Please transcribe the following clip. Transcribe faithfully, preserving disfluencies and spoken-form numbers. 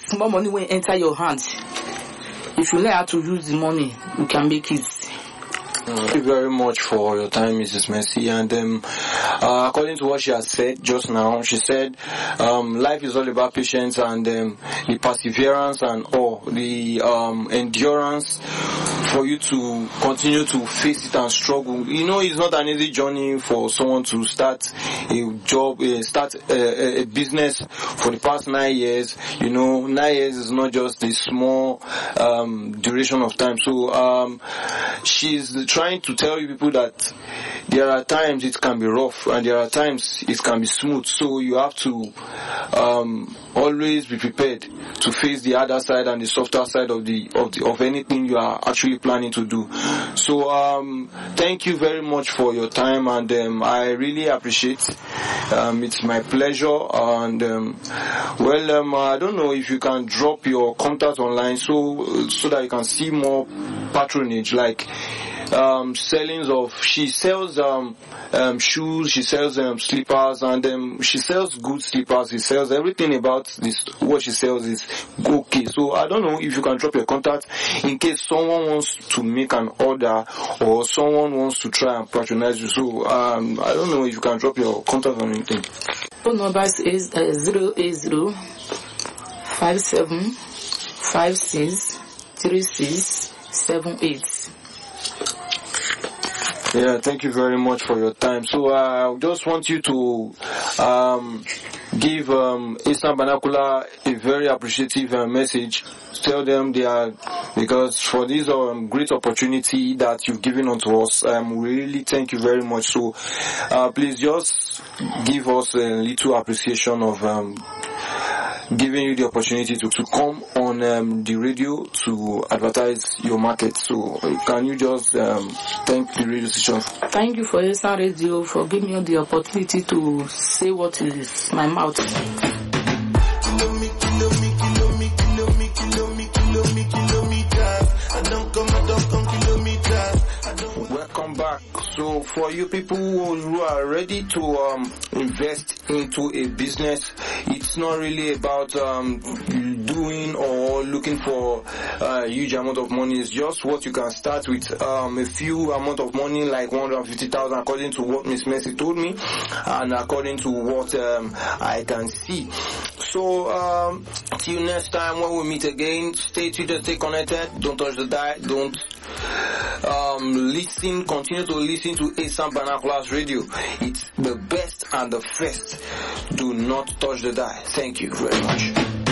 small money will enter your hands. If you learn how to use the money, you can make it. Thank you very much for your time, Missus Mercy. And um, uh, according to what she has said just now, she said um, life is all about patience and um, the perseverance and all the um, endurance for you to continue to face it and struggle. You know, it's not an easy journey for someone to start a job, uh, start a, a business for the past nine years. You know, nine years is not just a small um, duration of time. So um, she's trying to tell you people that there are times it can be rough and there are times it can be smooth. So you have to um, always be prepared to face the other side and the softer side of the of the of anything you are actually planning to do. So um, thank you very much for your time, and um, I really appreciate. Um, it's my pleasure, and um, well, um, I don't know if you can drop your contact online so so that you can see more patronage, like. Um, sellings of, she sells um, um, shoes, she sells um, slippers, and um, she sells good slippers, she sells everything about this, what she sells is okay. So I don't know if you can drop your contact in case someone wants to make an order or someone wants to try and patronize you. So um, I don't know if you can drop your contact on anything. Phone number is uh, zero eight zero five seven five six three six seven eight. Yeah, thank you very much for your time. So uh, I just want you to um, give um, Eastern Vernacular a very appreciative uh, message. Tell them they are, because for this um, great opportunity that you've given unto us, um, we really thank you very much. So uh, please just give us a little appreciation of um, giving you the opportunity to, to come on um, the radio to advertise your market. So can you just um, thank the radio station? Thank you for Eastern Radio for giving me the opportunity to say what is my mouth. Welcome back. So for you people who are ready to um, invest into a business, it's not really about um, doing or looking for a huge amount of money. It's just what you can start with, um, a few amount of money, like one hundred fifty thousand, according to what Miss Mercy told me, and according to what um, I can see. So um, till next time when we meet again, stay tuned, stay connected. Don't touch the dial. Don't um, listen. Continue to listen to Eastern Vernacular's radio. It's the best and the first. Do not touch the dial. Thank you very much.